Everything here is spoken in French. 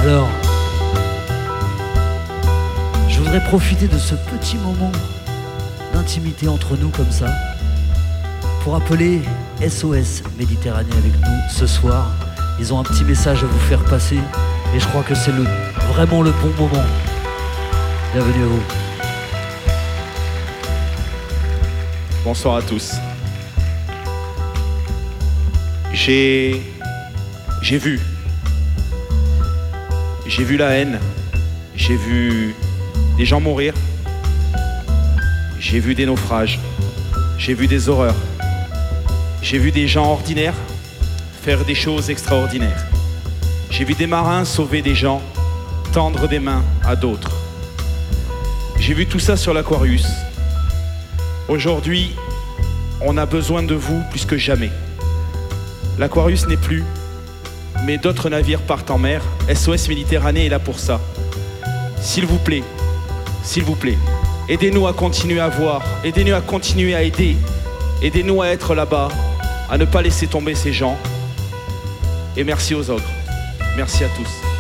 Alors, je voudrais profiter de ce petit moment d'intimité entre nous comme ça pour appeler SOS Méditerranée avec nous ce soir. Ils ont un petit message à vous faire passer et je crois que c'est vraiment le bon moment. Bienvenue à vous. Bonsoir à tous. J'ai vu la haine, j'ai vu des gens mourir, j'ai vu des naufrages, j'ai vu des horreurs, j'ai vu des gens ordinaires faire des choses extraordinaires. J'ai vu des marins sauver des gens, tendre des mains à d'autres. J'ai vu tout ça sur l'Aquarius. Aujourd'hui, on a besoin de vous plus que jamais. L'Aquarius n'est plus, mais d'autres navires partent en mer. SOS Méditerranée est là pour ça. S'il vous plaît, aidez-nous à continuer à voir, aidez-nous à continuer à aider, aidez-nous à être là-bas, à ne pas laisser tomber ces gens. Et merci aux ogres. Merci à tous.